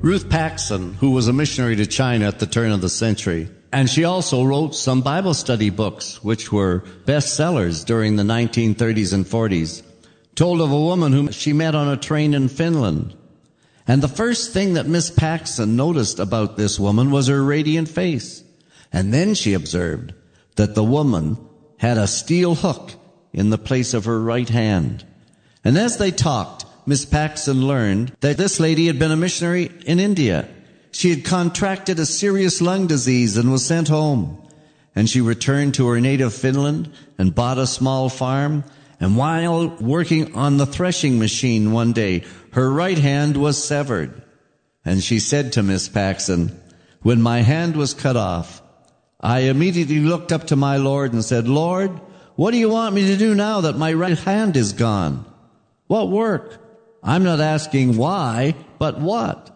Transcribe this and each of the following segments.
Ruth Paxson, who was a missionary to China at the turn of the century. And she also wrote some Bible study books, which were bestsellers during the 1930s and 40s, told of a woman whom she met on a train in Finland. And the first thing that Miss Paxson noticed about this woman was her radiant face. And then she observed that the woman had a steel hook in the place of her right hand. And as they talked, Miss Paxson learned that this lady had been a missionary in India. She had contracted a serious lung disease and was sent home. And she returned to her native Finland and bought a small farm. And while working on the threshing machine one day, her right hand was severed. And she said to Miss Paxson, "When my hand was cut off, I immediately looked up to my Lord and said, 'Lord, what do you want me to do now that my right hand is gone? What work? I'm not asking why, but what?'"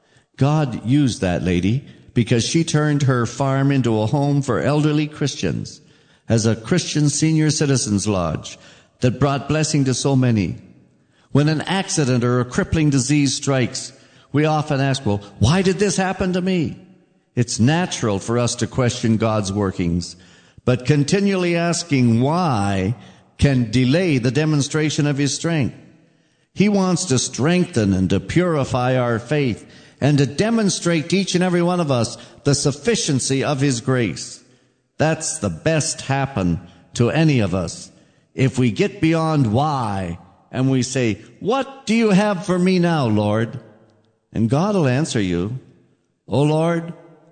God used that lady because she turned her farm into a home for elderly Christians as a Christian senior citizens lodge that brought blessing to so many. When an accident or a crippling disease strikes, we often ask, well, why did this happen to me? It's natural for us to question God's workings, but continually asking why can delay the demonstration of His strength. He wants to strengthen and to purify our faith and to demonstrate to each and every one of us the sufficiency of His grace. That's the best happen to any of us. If we get beyond why and we say, "What do you have for me now, Lord?" And God will answer you, "Oh Lord,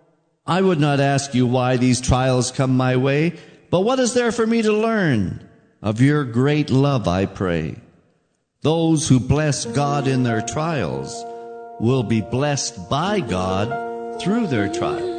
I would not ask you why these trials come my way, but what is there for me to learn? Of your great love, I pray." Those who bless God in their trials will be blessed by God through their trials.